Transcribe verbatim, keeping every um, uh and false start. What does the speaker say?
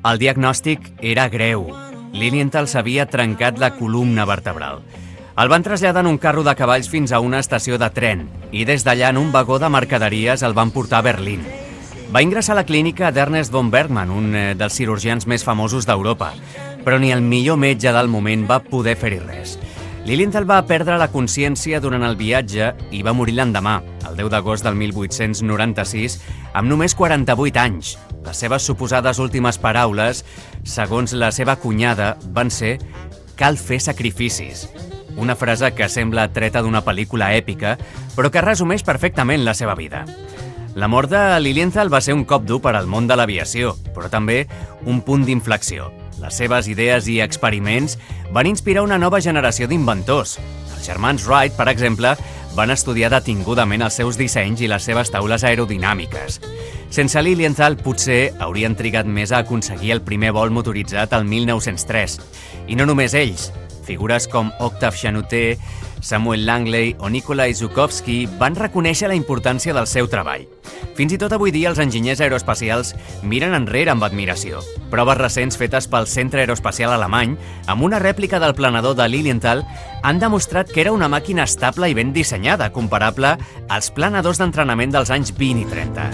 El diagnòstic era greu. Lilienthal s'havia trencat la columna vertebral. El van traslladar en un carro de cavalls fins a una estació de tren i des d'allà en un vagó de mercaderies el van portar a Berlín. Va ingressar a la clínica d'Ernest von Bergmann, un dels cirurgians més famosos d'Europa, però ni el millor metge del moment va poder fer-hi res. Lilienthal va perdre la consciència durant el viatge i va morir l'endemà, el deu d'agost del mil vuit-cents noranta-sis, amb només quaranta-vuit anys. Les seves suposades últimes paraules, segons la seva cunyada, van ser «cal fer sacrificis». Una frase que sembla treta d'una pel·lícula èpica, però que resumeix perfectament la seva vida. La mort de Lilienthal va ser un cop dur per al món de l'aviació, però també un punt d'inflexió. Les seves idees i experiments van inspirar una nova generació d'inventors. Els germans Wright, per exemple, van estudiar detingudament els seus dissenys i les seves taules aerodinàmiques. Sense Lilienthal, potser haurien trigat més a aconseguir el primer vol motoritzat el mil nou-cents tres. I no només ells. Figures com Octave Chanute, Samuel Langley o Nikolai Zhukovsky van reconèixer la importància del seu treball. Fins i tot avui dia els enginyers aeroespacials miren enrere amb admiració. Proves recents fetes pel Centre Aeroespacial Alemany amb una rèplica del planador de Lilienthal han demostrat que era una màquina estable i ben dissenyada, comparable als planadors d'entrenament dels anys vint i trenta.